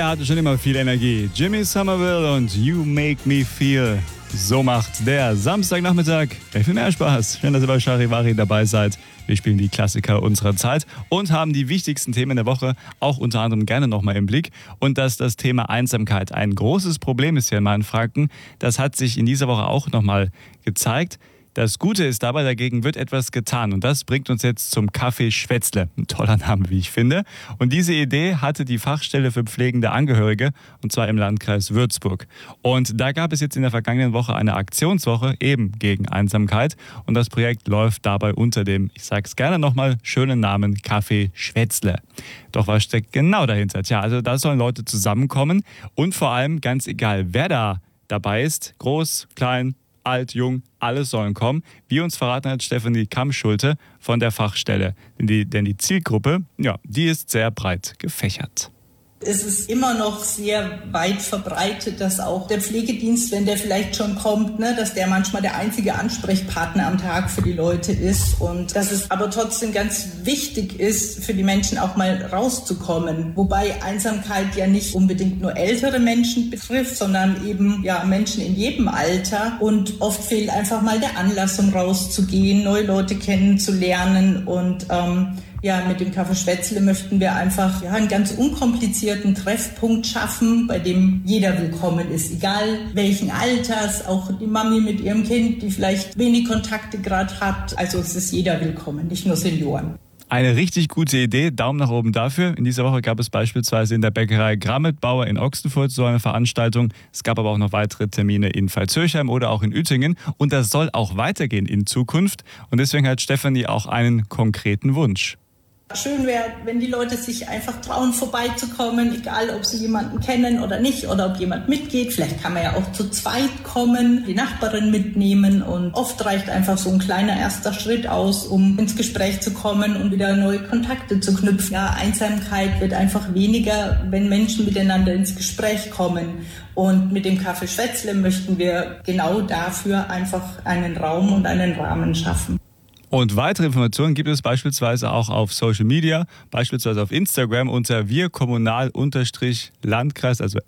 Der hatte schon immer viel Energie. Jimmy Somerville und You Make Me Feel. So macht der Samstagnachmittag viel mehr Spaß. Schön, dass ihr bei Charivari dabei seid. Wir spielen die Klassiker unserer Zeit und haben die wichtigsten Themen der Woche auch unter anderem gerne nochmal im Blick. Und dass das Thema Einsamkeit ein großes Problem ist hier in Mainfranken, das hat sich in dieser Woche auch nochmal gezeigt. Das Gute ist dabei, dagegen wird etwas getan. Und das bringt uns jetzt zum Café Schwätzle. Ein toller Name, wie ich finde. Und diese Idee hatte die Fachstelle für pflegende Angehörige, und zwar im Landkreis Würzburg. Und da gab es jetzt in der vergangenen Woche eine Aktionswoche eben gegen Einsamkeit. Und das Projekt läuft dabei unter dem, ich sage es gerne nochmal, schönen Namen Café Schwätzle. Doch was steckt genau dahinter? Tja, also da sollen Leute zusammenkommen und vor allem ganz egal, wer da dabei ist, groß, klein, alt, jung, alles sollen kommen. Wie uns verraten hat Stefanie Kamm-Schulte von der Fachstelle. Denn die Zielgruppe, ja, die ist sehr breit gefächert. Es ist immer noch sehr weit verbreitet, dass auch der Pflegedienst, wenn der vielleicht schon kommt, dass der manchmal der einzige Ansprechpartner am Tag für die Leute ist und dass es aber trotzdem ganz wichtig ist, für die Menschen auch mal rauszukommen. Wobei Einsamkeit ja nicht unbedingt nur ältere Menschen betrifft, sondern eben ja Menschen in jedem Alter und oft fehlt einfach mal der Anlass, um rauszugehen, neue Leute kennenzulernen und mit dem Café Schwätzle möchten wir einfach einen ganz unkomplizierten Treffpunkt schaffen, bei dem jeder willkommen ist, egal welchen Alters, auch die Mami mit ihrem Kind, die vielleicht wenig Kontakte gerade hat. Also es ist jeder willkommen, nicht nur Senioren. Eine richtig gute Idee, Daumen nach oben dafür. In dieser Woche gab es beispielsweise in der Bäckerei Grammetbauer in Ochsenfurt so eine Veranstaltung. Es gab aber auch noch weitere Termine in Pfalzhöchheim oder auch in Uetingen. Und das soll auch weitergehen in Zukunft. Und deswegen hat Stefanie auch einen konkreten Wunsch. Schön wäre, wenn die Leute sich einfach trauen, vorbeizukommen, egal ob sie jemanden kennen oder nicht oder ob jemand mitgeht. Vielleicht kann man ja auch zu zweit kommen, die Nachbarin mitnehmen und oft reicht einfach so ein kleiner erster Schritt aus, um ins Gespräch zu kommen und wieder neue Kontakte zu knüpfen. Ja, Einsamkeit wird einfach weniger, wenn Menschen miteinander ins Gespräch kommen. Und mit dem Café Schwätzle möchten wir genau dafür einfach einen Raum und einen Rahmen schaffen. Und weitere Informationen gibt es beispielsweise auch auf Social Media, beispielsweise auf Instagram unter wirkommunal-landkreis, also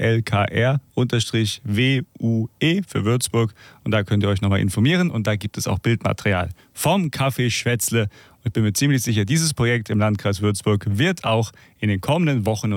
LKR-WUE für Würzburg. Und da könnt ihr euch nochmal informieren und da gibt es auch Bildmaterial vom Café Schwätzle. Und ich bin mir ziemlich sicher, dieses Projekt im Landkreis Würzburg wird auch in den kommenden Wochen